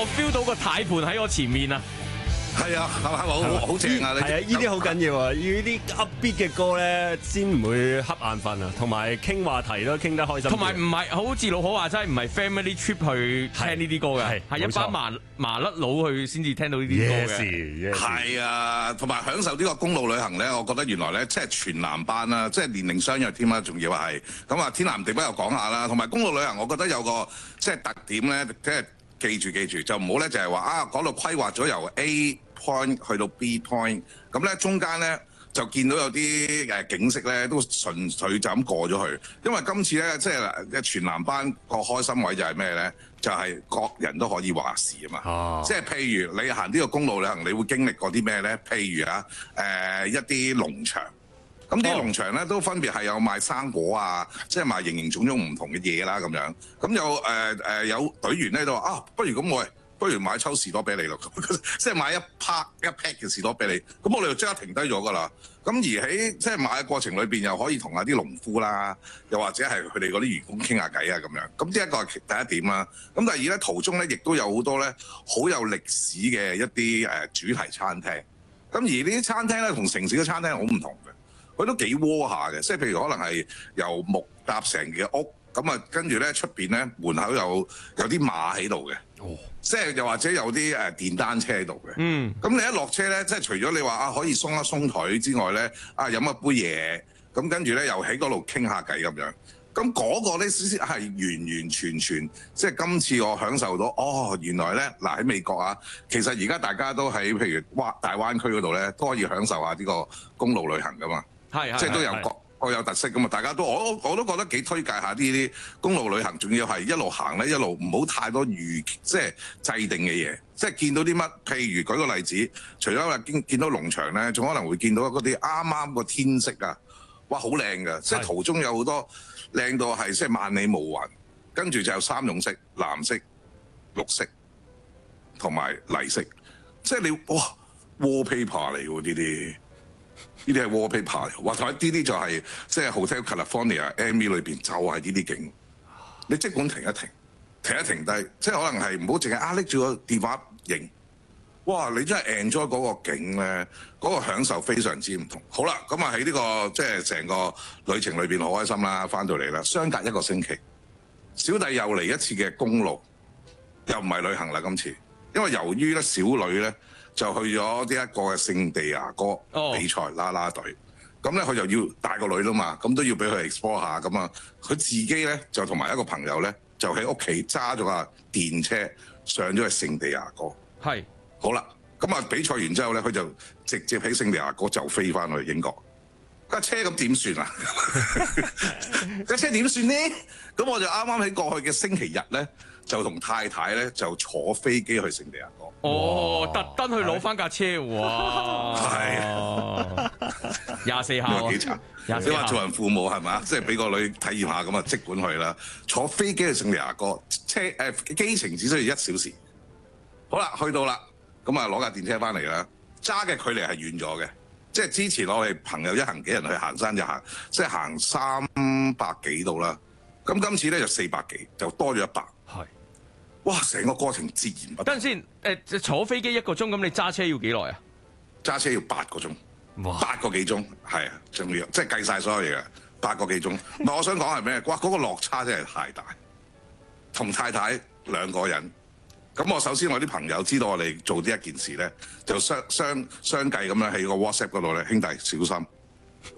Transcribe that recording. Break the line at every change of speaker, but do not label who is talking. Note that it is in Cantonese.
我 feel 到個軚盤喺我前面啊！
係啊，係咪好正啊？
係啊，呢啲好緊要啊！要呢啲 upbeat 嘅歌咧，先唔會瞌眼瞓啊，同埋傾話題都傾得開心。
同埋唔係好似老可話齋，唔係 family trip 去聽呢啲歌嘅，係一班麻甩佬去先至聽到呢啲歌嘅。
係啊，同埋享受呢個公路旅行咧，我覺得原來咧即係全男班啦，即係年齡相若添啦，仲要係咁啊！天南地北又講下啦，同埋公路旅行，我覺得有個即係特點咧，即係記住，就唔好咧就係話啊嗰度規劃咗由 A point 去到 B point， 咁咧中間咧就見到有啲景色咧都純粹就咁過咗去，因為今次咧即係全男班個開心位就係咩咧？就係各人都可以話事啊嘛，即係譬如你行呢個公路旅行，你會經歷過啲咩咧？譬如啊一啲農場。咁啲農場咧都分別係有賣生果啊，即係賣形形種種唔同嘅嘢啦咁樣。咁有隊員咧都話啊，不如咁不如買抽士多啤梨咯，即係買一 pack 嘅士多啤梨。咁我哋就即刻停低咗㗎啦。咁而喺即係買嘅過程裏邊，又可以同下啲農夫啦，又或者係佢哋嗰啲員工傾下偈啊咁樣。咁呢一個係第一點啦。咁第二咧，途中咧亦都有好多咧好有歷史嘅一啲主題餐廳。咁而呢啲餐廳咧同城市嘅餐廳好唔同嘅。佢都幾窩下嘅，即係譬如可能係由木搭成嘅屋，咁啊跟住咧出邊咧門口有啲馬喺度嘅，即係又或者有啲電單車喺度嘅。咁你一落車咧，即係除咗你話啊可以鬆一鬆腿之外咧，啊飲一杯嘢，咁跟住咧又喺嗰度傾下偈咁樣。咁嗰個咧係完完全全，即係今次我享受到，原來咧嗱喺美國啊，其實而家大家都喺譬如大灣區嗰度咧，都可以享受下呢個公路旅行噶嘛。即係都有各有特色噶嘛，大家都我都覺得幾推介下呢啲公路旅行，仲要係一路行咧，一路唔好太多即係制定嘅嘢，即係見到啲乜，譬如舉個例子，除咗話見到農場咧，仲可能會見到嗰啲啱啱個天色啊，哇好靚㗎，即係途中有好多靚到係即係萬里無雲，跟住就有三種色，藍色、綠色同埋泥色，即係你哇 wallpaper 嚟喎呢啲。呢啲係 wallpaper， 或者呢啲就係即係 Hotel California MV 裏邊就係呢啲景。你即管停一停低，即係可能係唔好淨係拎住個電話影。哇！你真係 enjoy 嗰個景咧，嗰個享受非常之唔同。好啦，咁啊喺呢個即係成個旅程裏邊好開心啦，翻到嚟啦，相隔1個星期，小弟又嚟一次嘅公路，又唔係旅行啦今次，因為由於咧小女咧。就去咗呢一個嘅聖地牙哥比賽啦啦隊，咁咧佢就要帶個女啦嘛，咁都要俾佢 explore 下咁啊。佢自己咧就同埋一個朋友咧，就喺屋企揸咗架電車上咗去聖地牙哥。
係，
好啦，咁啊比賽完之後咧，佢就直接喺聖地牙哥就飛翻去英國。架車咁點算啊？架車點算呢？咁我就啱啱喺過去嘅星期日咧，就同太太咧就坐飛機去聖地牙哥。
特登去攞翻架車，哇！係24孝
幾慘？你話做人父母係嘛？即係俾個女體驗下咁啊，即管去啦。坐飛機去聖地牙哥，機程只需要1小時。好啦，去到啦，咁啊攞架電車翻嚟啦。揸嘅距離係遠咗嘅，即係之前我哋朋友一行幾人去行山就行，即係行300幾度啦。咁今次咧就400幾，就多咗100。係。哇！成個過程截然不同。
等陣先，坐飛機1個鐘，咁你揸車要幾耐啊？
揸車要8個鐘，8個幾鐘，係啊，仲要即係計晒所有嘢嘅8個幾鐘。唔係我想講係咩？哇！嗰個落差真係太大。同太太2個人，咁我首先我啲朋友知道我哋做呢一件事咧，就相繼咁樣喺個 WhatsApp 嗰度咧，兄弟小心，